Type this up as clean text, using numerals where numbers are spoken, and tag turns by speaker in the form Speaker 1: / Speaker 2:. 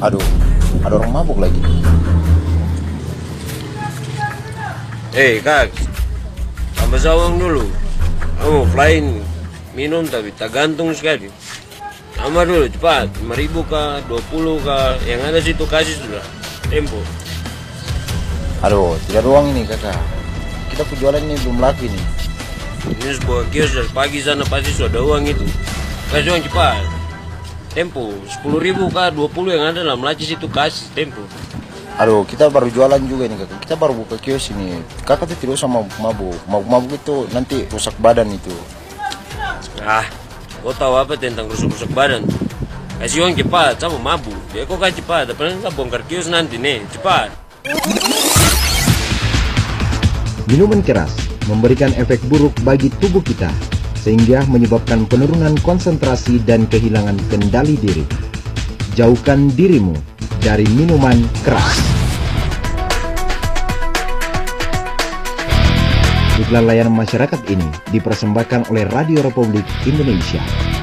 Speaker 1: Aduh, ada orang mabuk lagi.
Speaker 2: Kak, tambah sawang dulu. Kamu flying minum tapi tak gantung sekali. Tambah dulu cepat, 5.000 kah, 20 kah, yang ada situ kasih sudah. Tempo.
Speaker 1: Aduh, tidak ada uang ini kakak. Kita penjualan ini belum laku ini.
Speaker 2: Ini sebuah kios dari pagi sana pasti sudah ada uang itu. Kasih uang cepat. Tempo, 10.000 kah, 20 yang ada dalam laci situ kasih. Tempo.
Speaker 1: Aduh, kita baru jualan juga ini kakak. Kita baru buka kios ini. Kakak tuh tidak usah mabuk. Mabuk itu nanti rusak badan itu.
Speaker 2: Kau tahu apa tentang rusak-rusak badan? Kasih uang cepat, sama mabuk. Ya kok kasih cepat, apalagi kita bongkar kios nanti nih, cepat.
Speaker 3: Minuman keras memberikan efek buruk bagi tubuh kita, sehingga menyebabkan penurunan konsentrasi dan kehilangan kendali diri. Jauhkan dirimu dari minuman keras. Iklan layanan masyarakat ini dipersembahkan oleh Radio Republik Indonesia.